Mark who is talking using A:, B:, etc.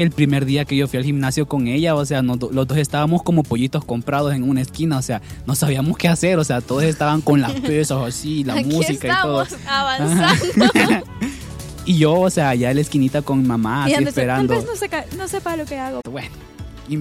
A: El primer día que yo fui al gimnasio con ella, o sea, los dos estábamos como pollitos comprados en una esquina, o sea, no sabíamos qué hacer, o sea, todos estaban con las pesas así, la
B: Aquí
A: música y todo.
B: estamos avanzando.
A: Y yo, o sea, allá en la esquinita con mamá,
B: Y
A: así
B: Anderson,
A: esperando.
B: tal vez no sepa lo que hago.
A: Bueno,